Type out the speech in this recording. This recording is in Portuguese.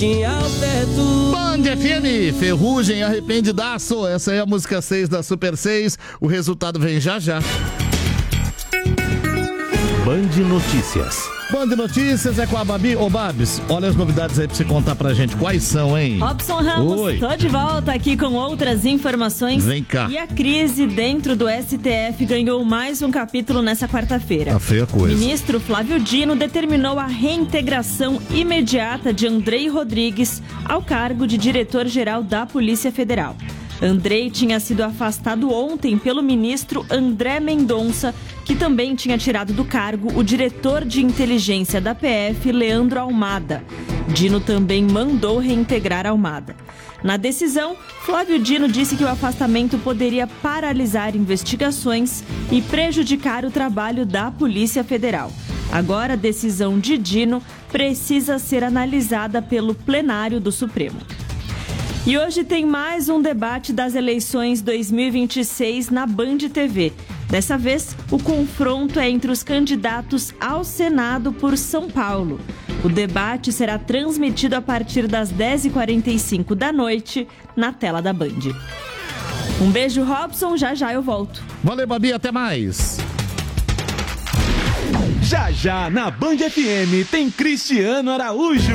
Band FM, Ferrugem, Arrependidaço. Essa é a música 6 da Super 6. O resultado vem já já. Band Notícias. Band Notícias é com a Babi. Ô, Babs, olha as novidades aí pra você contar pra gente. Quais são, hein? Robson Ramos, Oi. tô de volta aqui com outras informações. Vem cá. E a crise dentro do STF ganhou mais um capítulo nessa quarta-feira. Tá feia a coisa. O ministro Flávio Dino determinou a reintegração imediata de Andrei Rodrigues ao cargo de diretor-geral da Polícia Federal. Andrei tinha sido afastado ontem pelo ministro André Mendonça, que também tinha tirado do cargo o diretor de inteligência da PF, Leandro Almada. Dino também mandou reintegrar Almada. Na decisão, Flávio Dino disse que o afastamento poderia paralisar investigações e prejudicar o trabalho da Polícia Federal. Agora, a decisão de Dino precisa ser analisada pelo plenário do Supremo. E hoje tem mais um debate das eleições 2026 na Band TV. Dessa vez, o confronto é entre os candidatos ao Senado por São Paulo. O debate será transmitido a partir das 10h45 da noite na tela da Band. Um beijo, Robson. Já já eu volto. Valeu, Babi. Até mais. Já já na Band FM tem Cristiano Araújo.